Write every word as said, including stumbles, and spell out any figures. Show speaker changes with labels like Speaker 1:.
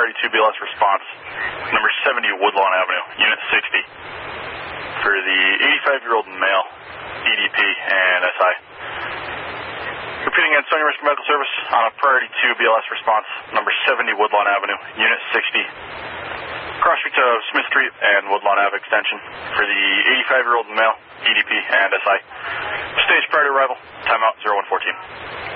Speaker 1: priority two B L S response, number seventy Woodlawn Avenue, unit sixty, for the eighty-five-year-old male, E D P and S I. Repeating again, Sony Rescue Medical Service on a priority two B L S response, number seventy Woodlawn Avenue, unit sixty, cross streets of Smith Street and Woodlawn Ave extension, for the eighty-five-year-old male, E D P and S I. Stage prior to arrival, timeout zero one fourteen.